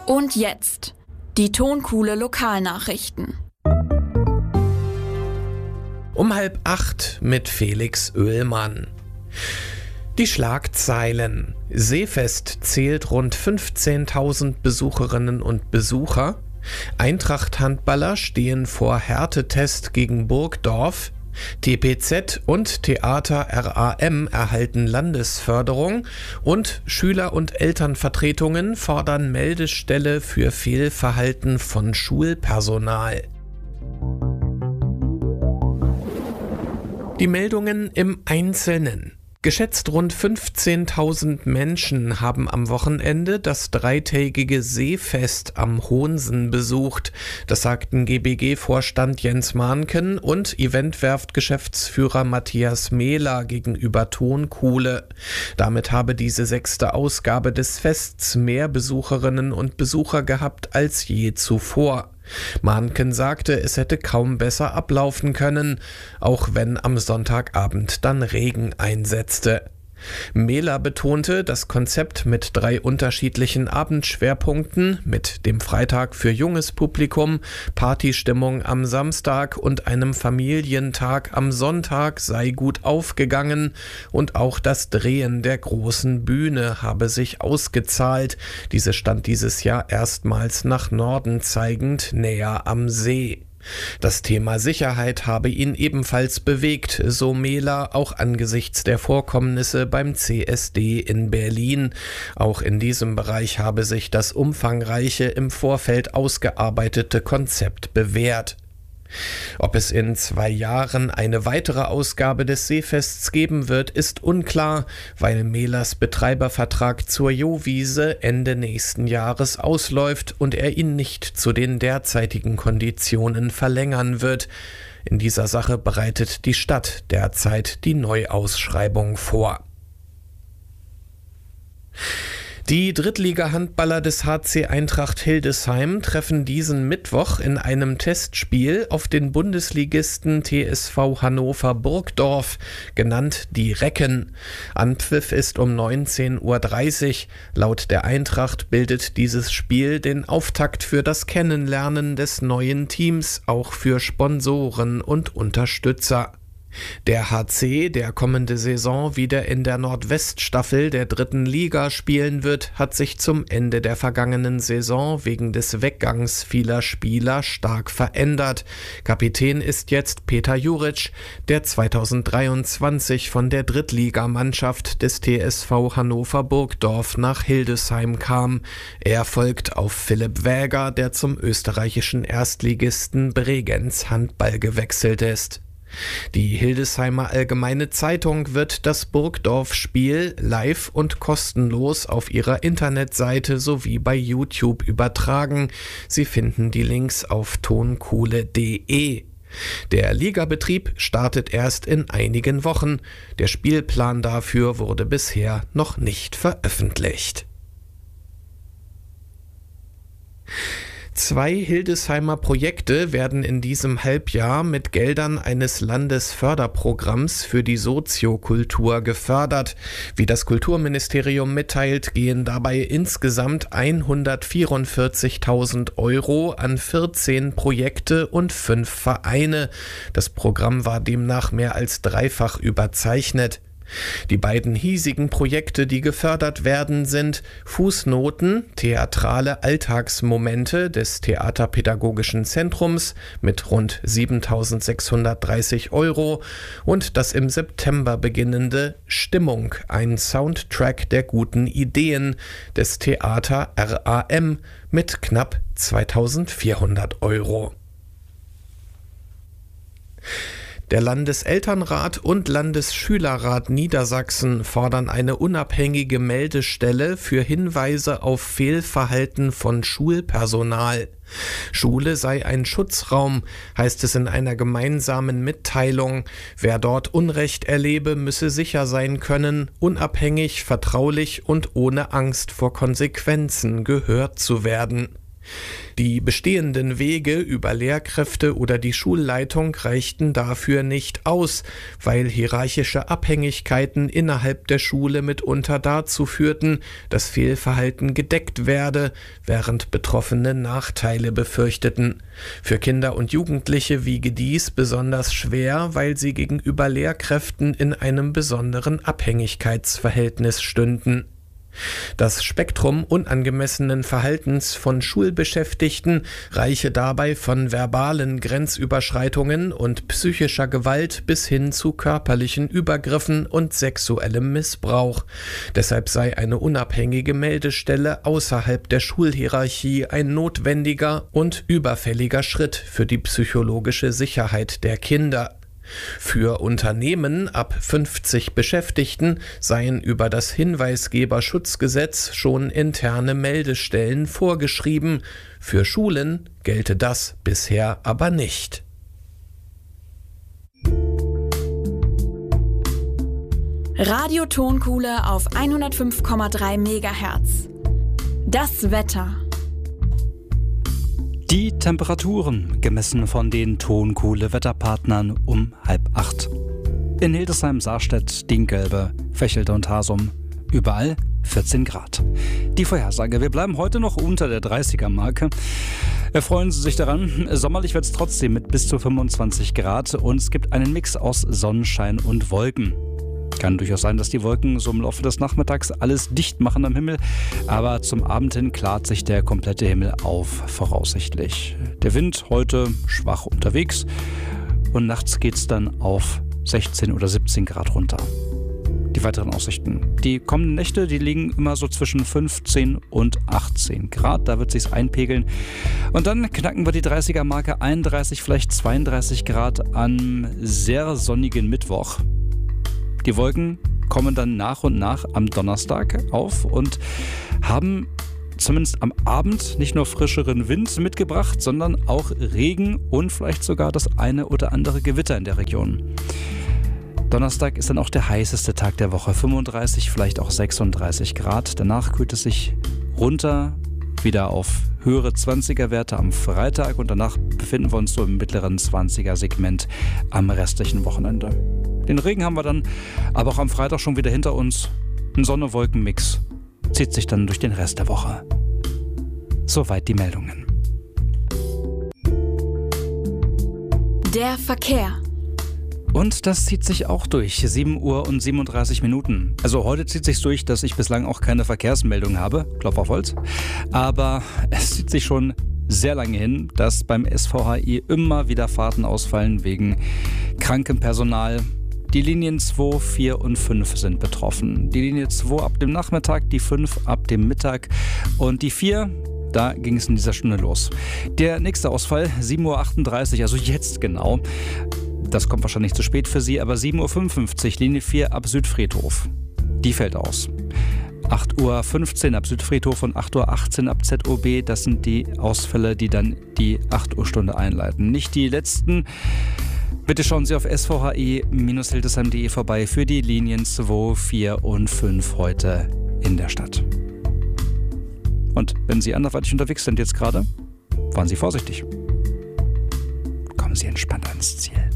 Und jetzt die Tonkuhle Lokalnachrichten. Um 7:30 mit Felix Oehlmann. Die Schlagzeilen. Seefest zählt rund 15.000 Besucherinnen und Besucher. Eintracht-Handballer stehen vor Härtetest gegen Burgdorf. TPZ und Theater RAM erhalten Landesförderung und Schüler- und Elternvertretungen fordern Meldestelle für Fehlverhalten von Schulpersonal. Die Meldungen im Einzelnen. Geschätzt rund 15.000 Menschen haben am Wochenende das dreitägige Seefest am Hohnsen besucht. Das sagten GBG-Vorstand Jens Mahnken und Eventwerft-Geschäftsführer Matthias Mehler gegenüber Tonkuhle. Damit habe diese 6. Ausgabe des Fests mehr Besucherinnen und Besucher gehabt als je zuvor. Mahnken sagte, es hätte kaum besser ablaufen können, auch wenn am Sonntagabend dann Regen einsetzte. Mehler betonte, das Konzept mit 3 unterschiedlichen Abendschwerpunkten, mit dem Freitag für junges Publikum, Partystimmung am Samstag und einem Familientag am Sonntag sei gut aufgegangen und auch das Drehen der großen Bühne habe sich ausgezahlt. Diese stand dieses Jahr erstmals nach Norden zeigend, näher am See. Das Thema Sicherheit habe ihn ebenfalls bewegt, so Mehler, auch angesichts der Vorkommnisse beim CSD in Berlin. Auch in diesem Bereich habe sich das umfangreiche, im Vorfeld ausgearbeitete Konzept bewährt. Ob es in 2 Jahren eine weitere Ausgabe des Seefests geben wird, ist unklar, weil Mehlers Betreibervertrag zur Jowiese Ende nächsten Jahres ausläuft und er ihn nicht zu den derzeitigen Konditionen verlängern wird. In dieser Sache bereitet die Stadt derzeit die Neuausschreibung vor. Die Drittliga-Handballer des HC Eintracht Hildesheim treffen diesen Mittwoch in einem Testspiel auf den Bundesligisten TSV Hannover Burgdorf, genannt die Recken. Anpfiff ist um 19:30 Uhr. Laut der Eintracht bildet dieses Spiel den Auftakt für das Kennenlernen des neuen Teams, auch für Sponsoren und Unterstützer. Der HC, der kommende Saison wieder in der Nordweststaffel der 3. Liga spielen wird, hat sich zum Ende der vergangenen Saison wegen des Weggangs vieler Spieler stark verändert. Kapitän ist jetzt Peter Juric, der 2023 von der Drittligamannschaft des TSV Hannover Burgdorf nach Hildesheim kam. Er folgt auf Philipp Wäger, der zum österreichischen Erstligisten Bregenz Handball gewechselt ist. Die Hildesheimer Allgemeine Zeitung wird das Burgdorf-Spiel live und kostenlos auf ihrer Internetseite sowie bei YouTube übertragen. Sie finden die Links auf tonkuhle.de. Der Ligabetrieb startet erst in einigen Wochen. Der Spielplan dafür wurde bisher noch nicht veröffentlicht. 2 Hildesheimer Projekte werden in diesem Halbjahr mit Geldern eines Landesförderprogramms für die Soziokultur gefördert. Wie das Kulturministerium mitteilt, gehen dabei insgesamt 144.000 € an 14 Projekte und 5 Vereine. Das Programm war demnach mehr als dreifach überzeichnet. Die beiden hiesigen Projekte, die gefördert werden, sind Fußnoten, theatrale Alltagsmomente des Theaterpädagogischen Zentrums mit rund 7.630 € und das im September beginnende Stimmung, ein Soundtrack der guten Ideen des Theater RAM mit knapp 2.400 €. Der Landeselternrat und Landesschülerrat Niedersachsen fordern eine unabhängige Meldestelle für Hinweise auf Fehlverhalten von Schulpersonal. Schule sei ein Schutzraum, heißt es in einer gemeinsamen Mitteilung. Wer dort Unrecht erlebe, müsse sicher sein können, unabhängig, vertraulich und ohne Angst vor Konsequenzen gehört zu werden. Die bestehenden Wege über Lehrkräfte oder die Schulleitung reichten dafür nicht aus, weil hierarchische Abhängigkeiten innerhalb der Schule mitunter dazu führten, dass Fehlverhalten gedeckt werde, während Betroffene Nachteile befürchteten. Für Kinder und Jugendliche wiege dies besonders schwer, weil sie gegenüber Lehrkräften in einem besonderen Abhängigkeitsverhältnis stünden. Das Spektrum unangemessenen Verhaltens von Schulbeschäftigten reiche dabei von verbalen Grenzüberschreitungen und psychischer Gewalt bis hin zu körperlichen Übergriffen und sexuellem Missbrauch. Deshalb sei eine unabhängige Meldestelle außerhalb der Schulhierarchie ein notwendiger und überfälliger Schritt für die psychologische Sicherheit der Kinder. Für Unternehmen ab 50 Beschäftigten seien über das Hinweisgeberschutzgesetz schon interne Meldestellen vorgeschrieben. Für Schulen gelte das bisher aber nicht. Radio Tonkuhle auf 105,3 MHz. Das Wetter. Die Temperaturen gemessen von den Tonkuhle-Wetterpartnern um 7:30. In Hildesheim-Saarstedt, Dinkgelbe, Vechelde und Hasum. Überall 14 Grad. Die Vorhersage: Wir bleiben heute noch unter der 30er-Marke. Erfreuen Sie sich daran. Sommerlich wird es trotzdem mit bis zu 25 Grad und es gibt einen Mix aus Sonnenschein und Wolken. Kann durchaus sein, dass die Wolken so im Laufe des Nachmittags alles dicht machen am Himmel, aber zum Abend hin klart sich der komplette Himmel auf, voraussichtlich. Der Wind heute schwach unterwegs und nachts geht es dann auf 16 oder 17 Grad runter. Die weiteren Aussichten: Die kommenden Nächte, die liegen immer so zwischen 15 und 18 Grad, da wird sich's einpegeln. Und dann knacken wir die 30er-Marke, 31, vielleicht 32 Grad am sehr sonnigen Mittwoch. Die Wolken kommen dann nach und nach am Donnerstag auf und haben zumindest am Abend nicht nur frischeren Wind mitgebracht, sondern auch Regen und vielleicht sogar das eine oder andere Gewitter in der Region. Donnerstag ist dann auch der heißeste Tag der Woche, 35, vielleicht auch 36 Grad. Danach kühlt es sich runter, wieder auf höhere 20er-Werte am Freitag und danach befinden wir uns so im mittleren 20er-Segment am restlichen Wochenende. Den Regen haben wir dann aber auch am Freitag schon wieder hinter uns. Ein Sonne-Wolken-Mix zieht sich dann durch den Rest der Woche. Soweit die Meldungen. Der Verkehr. Und das zieht sich auch durch. 7 Uhr und 37 Minuten. Also heute zieht sich durch, dass ich bislang auch keine Verkehrsmeldung habe. Klopf auf Holz. Aber es zieht sich schon sehr lange hin, dass beim SVHI immer wieder Fahrten ausfallen wegen krankem Personal. Die Linien 2, 4 und 5 sind betroffen. Die Linie 2 ab dem Nachmittag, die 5 ab dem Mittag und die 4, da ging es in dieser Stunde los. Der nächste Ausfall, 7:38 Uhr, also jetzt genau. Das kommt wahrscheinlich zu spät für Sie, aber 7:55 Uhr, Linie 4 ab Südfriedhof. Die fällt aus. 8:15 Uhr ab Südfriedhof und 8:18 Uhr ab ZOB, das sind die Ausfälle, die dann die 8 Uhr Stunde einleiten. Nicht die letzten. Bitte schauen Sie auf svhi-hildesheim.de vorbei für die Linien 2, 4 und 5 heute in der Stadt. Und wenn Sie anderweitig unterwegs sind jetzt gerade, fahren Sie vorsichtig. Kommen Sie entspannt ans Ziel.